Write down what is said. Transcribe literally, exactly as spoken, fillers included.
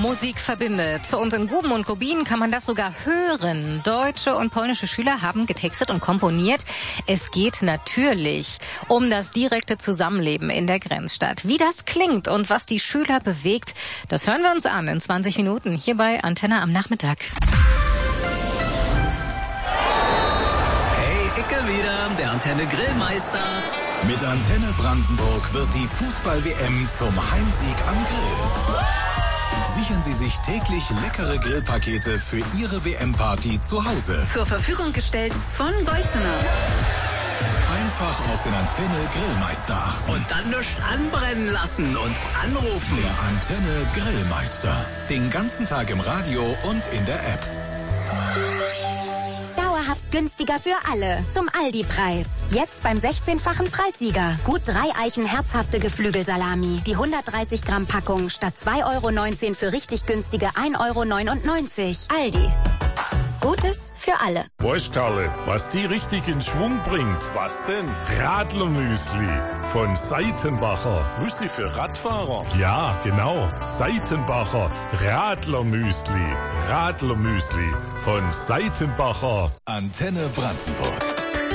Musik verbindet. Und in Guben und Gubin kann man das sogar hören. Deutsche und polnische Schüler haben getextet und komponiert. Es geht natürlich um das direkte Zusammenleben in der Grenzstadt. Wie das klingt und was die Schüler bewegt, das hören wir uns an in zwanzig Minuten hier bei Antenne am Nachmittag. Hey, Icke wieder, der Antenne Grillmeister. Mit Antenne Brandenburg wird die Fußball-W M zum Heimsieg am Grill. Sichern Sie sich täglich leckere Grillpakete für Ihre W M-Party zu Hause. Zur Verfügung gestellt von Golzener. Einfach auf den Antenne Grillmeister achten. Und dann nichts anbrennen lassen und anrufen. Der Antenne Grillmeister. Den ganzen Tag im Radio und in der App. Günstiger für alle. Zum Aldi-Preis. Jetzt beim sechzehnfachen Preissieger. Gut drei Eichen herzhafte Geflügelsalami. Die hundertdreißig Gramm Packung statt zwei Euro neunzehn für richtig günstige ein Euro neunundneunzig. Aldi. Gutes für alle. Weißt Karle, was die richtig in Schwung bringt? Was denn? Radlermüsli von Seitenbacher. Müsli für Radfahrer? Ja, genau. Seitenbacher Radlermüsli. Radlermüsli von Seitenbacher. Antenne Brandenburg.